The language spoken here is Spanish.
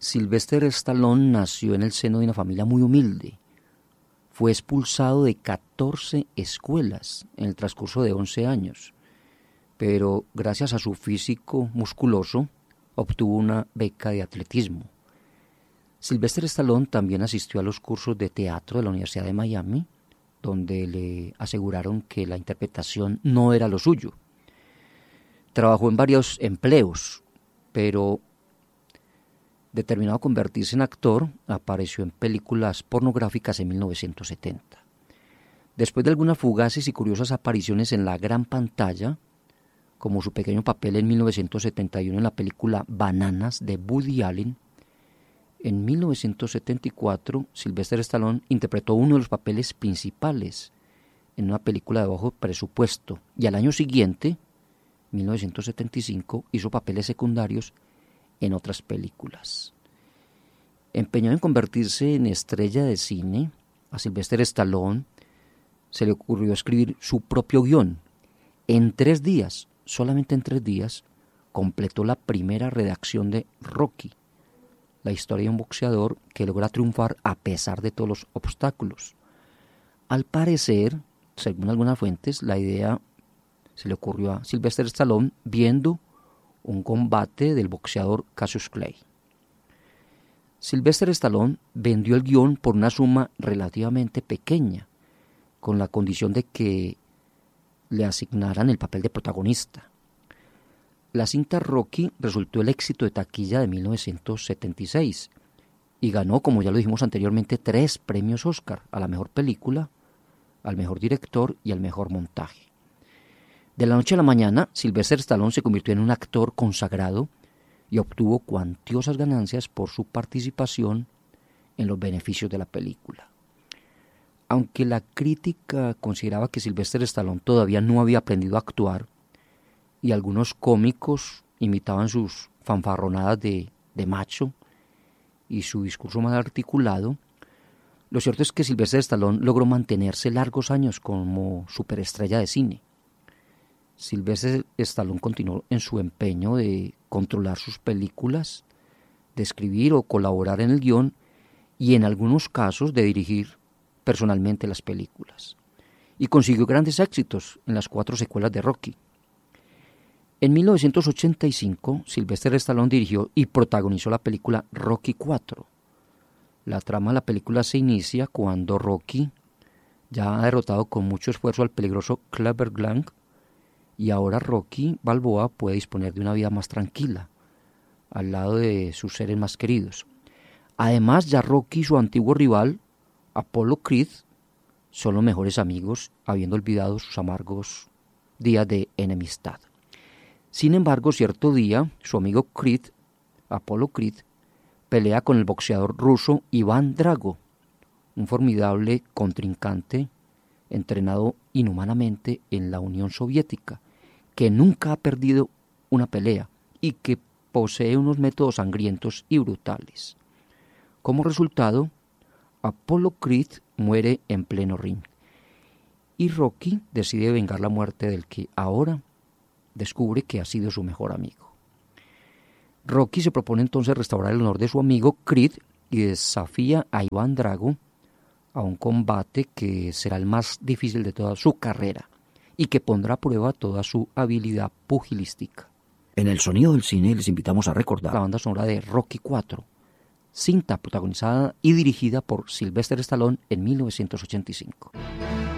Sylvester Stallone nació en el seno de una familia muy humilde. Fue expulsado de 14 escuelas en el transcurso de 11 años, pero gracias a su físico musculoso obtuvo una beca de atletismo. Sylvester Stallone también asistió a los cursos de teatro de la Universidad de Miami, donde le aseguraron que la interpretación no era lo suyo. Trabajó en varios empleos, pero determinado a convertirse en actor, apareció en películas pornográficas en 1970. Después de algunas fugaces y curiosas apariciones en la gran pantalla, como su pequeño papel en 1971 en la película Bananas de Woody Allen, en 1974 Sylvester Stallone interpretó uno de los papeles principales en una película de bajo presupuesto y al año siguiente, 1975, hizo papeles secundarios en otras películas. Empeñado en convertirse en estrella de cine, a Sylvester Stallone se le ocurrió escribir su propio guión. En 3 días, solamente en 3 días, completó la primera redacción de Rocky, la historia de un boxeador que logra triunfar a pesar de todos los obstáculos. Al parecer, según algunas fuentes, la idea se le ocurrió a Sylvester Stallone viendo un combate del boxeador Cassius Clay. Sylvester Stallone vendió el guión por una suma relativamente pequeña, con la condición de que le asignaran el papel de protagonista. La cinta Rocky resultó el éxito de taquilla de 1976 y ganó, como ya lo dijimos anteriormente, 3 premios Oscar: a la mejor película, al mejor director y al mejor montaje. De la noche a la mañana, Sylvester Stallone se convirtió en un actor consagrado y obtuvo cuantiosas ganancias por su participación en los beneficios de la película. Aunque la crítica consideraba que Sylvester Stallone todavía no había aprendido a actuar y algunos cómicos imitaban sus fanfarronadas de macho y su discurso mal articulado, lo cierto es que Sylvester Stallone logró mantenerse largos años como superestrella de cine. Sylvester Stallone continuó en su empeño de controlar sus películas, de escribir o colaborar en el guión y en algunos casos de dirigir personalmente las películas. Y consiguió grandes éxitos en las 4 secuelas de Rocky. En 1985, Sylvester Stallone dirigió y protagonizó la película Rocky IV. La trama de la película se inicia cuando Rocky ya ha derrotado con mucho esfuerzo al peligroso Clubber Lang, y ahora Rocky Balboa puede disponer de una vida más tranquila, al lado de sus seres más queridos. Además, ya Rocky y su antiguo rival, Apollo Creed, son los mejores amigos, habiendo olvidado sus amargos días de enemistad. Sin embargo, cierto día, su amigo Creed, Apollo Creed, pelea con el boxeador ruso Iván Drago, un formidable contrincante entrenado inhumanamente en la Unión Soviética, que nunca ha perdido una pelea y que posee unos métodos sangrientos y brutales. Como resultado, Apollo Creed muere en pleno ring y Rocky decide vengar la muerte del que ahora descubre que ha sido su mejor amigo. Rocky se propone entonces restaurar el honor de su amigo Creed y desafía a Iván Drago a un combate que será el más difícil de toda su carrera y que pondrá a prueba toda su habilidad pugilística. En el sonido del cine les invitamos a recordar la banda sonora de Rocky IV, cinta protagonizada y dirigida por Sylvester Stallone en 1985.